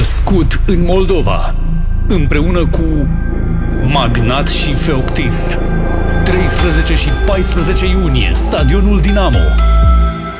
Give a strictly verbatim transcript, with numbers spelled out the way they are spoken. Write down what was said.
născut în Moldova, împreună cu Magnat și Feoptist. treisprezece și paisprezece iunie, Stadionul Dinamo.